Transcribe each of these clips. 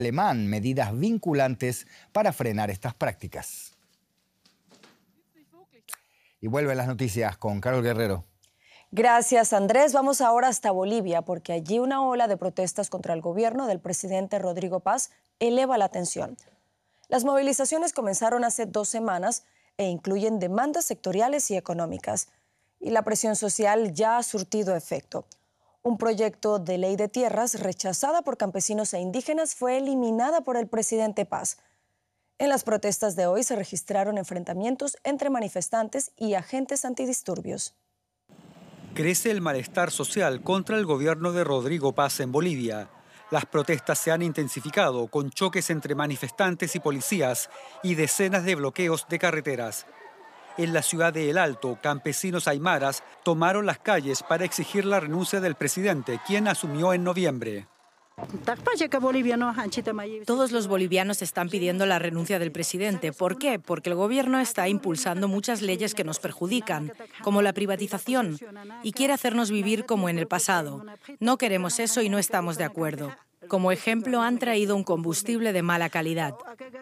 alemán medidas vinculantes para frenar estas prácticas. Y vuelven las noticias con Carol Guerrero. Gracias, Andrés. Vamos ahora hasta Bolivia, porque allí una ola de protestas contra el gobierno del presidente Rodrigo Paz eleva la tensión. Las movilizaciones comenzaron hace 2 semanas e incluyen demandas sectoriales y económicas. Y la presión social ya ha surtido efecto. Un proyecto de ley de tierras rechazada por campesinos e indígenas fue eliminada por el presidente Paz. En las protestas de hoy se registraron enfrentamientos entre manifestantes y agentes antidisturbios. Crece el malestar social contra el gobierno de Rodrigo Paz en Bolivia. Las protestas se han intensificado con choques entre manifestantes y policías y decenas de bloqueos de carreteras. En la ciudad de El Alto, campesinos aymaras tomaron las calles para exigir la renuncia del presidente, quien asumió en noviembre. Todos los bolivianos están pidiendo la renuncia del presidente. ¿Por qué? Porque el gobierno está impulsando muchas leyes que nos perjudican, como la privatización, y quiere hacernos vivir como en el pasado. No queremos eso y no estamos de acuerdo. Como ejemplo, han traído un combustible de mala calidad.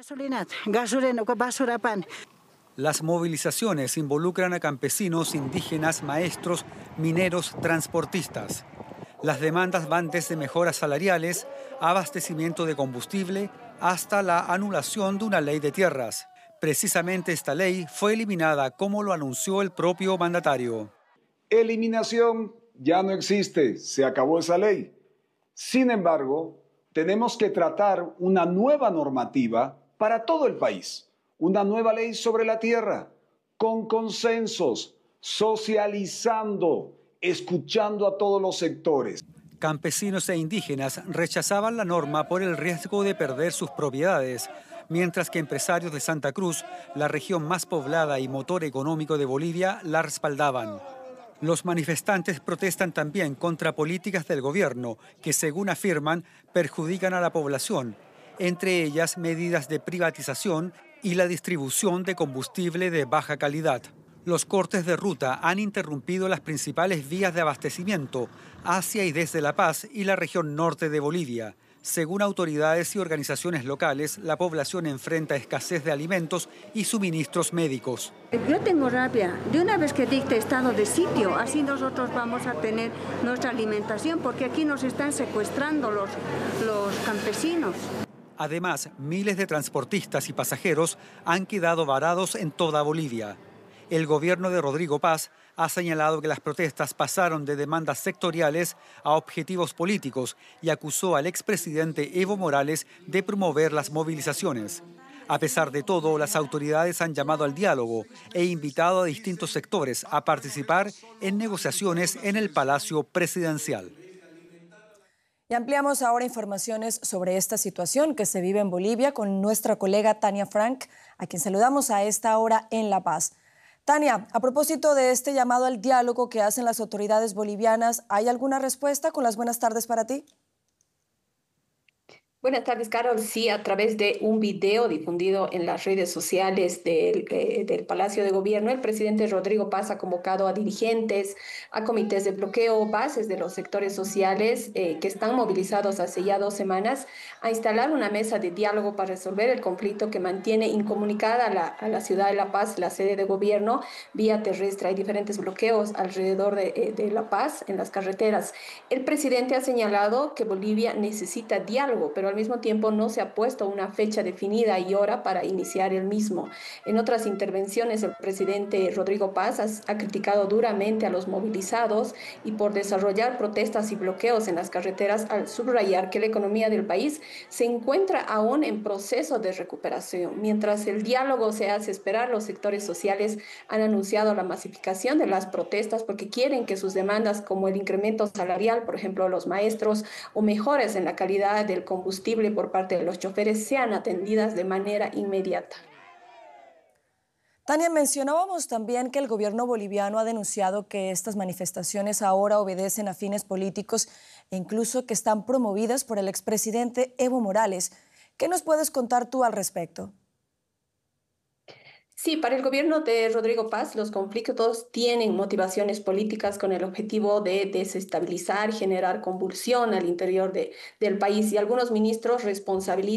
Las movilizaciones involucran a campesinos, indígenas, maestros, mineros, transportistas. Las demandas van desde mejoras salariales, abastecimiento de combustible, hasta la anulación de una ley de tierras. Precisamente esta ley fue eliminada, como lo anunció el propio mandatario. Eliminación ya no existe, se acabó esa ley. Sin embargo, tenemos que tratar una nueva normativa para todo el país. Una nueva ley sobre la tierra, con consensos, socializando, escuchando a todos los sectores. Campesinos e indígenas rechazaban la norma por el riesgo de perder sus propiedades, mientras que empresarios de Santa Cruz, la región más poblada y motor económico de Bolivia, la respaldaban. Los manifestantes protestan también contra políticas del gobierno que, según afirman, perjudican a la población, entre ellas medidas de privatización y la distribución de combustible de baja calidad. Los cortes de ruta han interrumpido las principales vías de abastecimiento hacia y desde La Paz y la región norte de Bolivia. Según autoridades y organizaciones locales, la población enfrenta escasez de alimentos y suministros médicos. Yo tengo rabia. De una vez que dicte estado de sitio, así nosotros vamos a tener nuestra alimentación, porque aquí nos están secuestrando los campesinos. Además, miles de transportistas y pasajeros han quedado varados en toda Bolivia. El gobierno de Rodrigo Paz ha señalado que las protestas pasaron de demandas sectoriales a objetivos políticos y acusó al expresidente Evo Morales de promover las movilizaciones. A pesar de todo, las autoridades han llamado al diálogo e invitado a distintos sectores a participar en negociaciones en el Palacio Presidencial. Y ampliamos ahora informaciones sobre esta situación que se vive en Bolivia con nuestra colega Tania Frank, a quien saludamos a esta hora en La Paz. Tania, a propósito de este llamado al diálogo que hacen las autoridades bolivianas, ¿hay alguna respuesta? Con las buenas tardes para ti. Buenas tardes, Carol. Sí, a través de un video difundido en las redes sociales del Palacio de Gobierno, el presidente Rodrigo Paz ha convocado a dirigentes, a comités de bloqueo, bases de los sectores sociales que están movilizados hace ya 2 semanas, a instalar una mesa de diálogo para resolver el conflicto que mantiene incomunicada a la ciudad de La Paz, la sede de gobierno, vía terrestre. Hay diferentes bloqueos alrededor de La Paz, en las carreteras. El presidente ha señalado que Bolivia necesita diálogo, pero al mismo tiempo no se ha puesto una fecha definida y hora para iniciar el mismo. En otras intervenciones, el presidente Rodrigo Paz ha criticado duramente a los movilizados y por desarrollar protestas y bloqueos en las carreteras, al subrayar que la economía del país se encuentra aún en proceso de recuperación. Mientras el diálogo se hace esperar, los sectores sociales han anunciado la masificación de las protestas porque quieren que sus demandas, como el incremento salarial, por ejemplo, los maestros, o mejoras en la calidad del combustible por parte de los choferes, sean atendidas de manera inmediata. Tania, mencionábamos también que el gobierno boliviano ha denunciado que estas manifestaciones ahora obedecen a fines políticos e incluso que están promovidas por el expresidente Evo Morales. ¿Qué nos puedes contar tú al respecto? Sí, para el gobierno de Rodrigo Paz, los conflictos tienen motivaciones políticas con el objetivo de desestabilizar, generar convulsión al interior del país, y algunos ministros responsabilizan